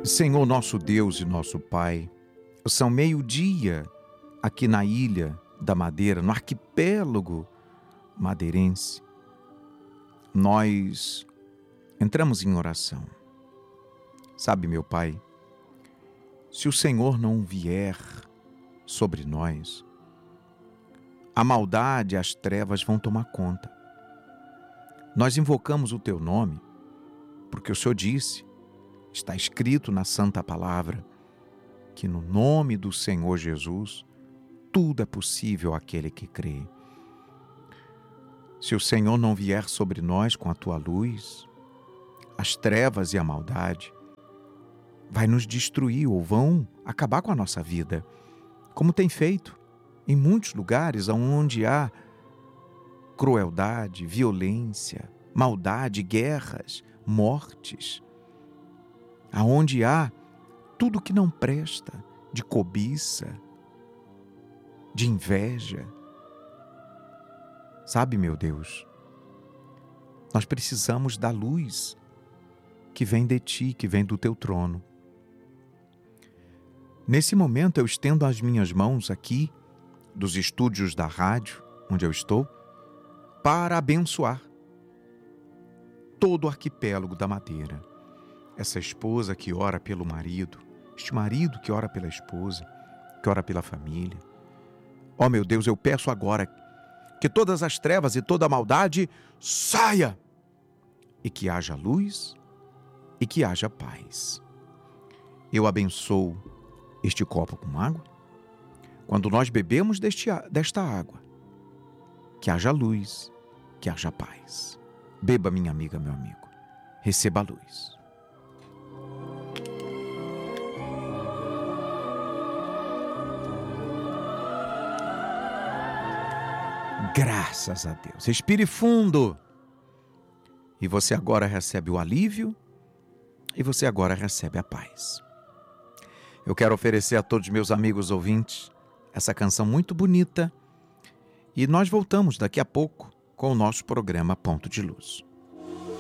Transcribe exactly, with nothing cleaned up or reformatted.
Senhor nosso Deus e nosso Pai, são meio-dia aqui na Ilha da Madeira, no arquipélago madeirense. Nós entramos em oração. Sabe, meu Pai, se o Senhor não vier sobre nós, a maldade e as trevas vão tomar conta. Nós invocamos o Teu nome, porque o Senhor disse, está escrito na Santa Palavra, que no nome do Senhor Jesus, tudo é possível àquele que crê. Se o Senhor não vier sobre nós com a Tua luz, as trevas e a maldade vai nos destruir ou vão acabar com a nossa vida, como tem feito em muitos lugares onde há crueldade, violência, maldade, guerras, mortes, aonde há tudo que não presta, de cobiça, de inveja. Sabe, meu Deus, nós precisamos da luz que vem de Ti, que vem do Teu trono. Nesse momento eu estendo as minhas mãos aqui, dos estúdios da rádio, onde eu estou, para abençoar todo o arquipélago da Madeira. Essa esposa que ora pelo marido, este marido que ora pela esposa, que ora pela família. Ó meu Deus, eu peço agora que todas as trevas e toda a maldade saia e que haja luz e que haja paz. Eu abençoo este copo com água. Quando nós bebemos deste, desta água, que haja luz, que haja paz. Beba, minha amiga, meu amigo. Receba a luz. Graças a Deus. Respire fundo. E você agora recebe o alívio e você agora recebe a paz. Eu quero oferecer a todos meus amigos ouvintes essa canção muito bonita e nós voltamos daqui a pouco com o nosso programa Ponto de Luz.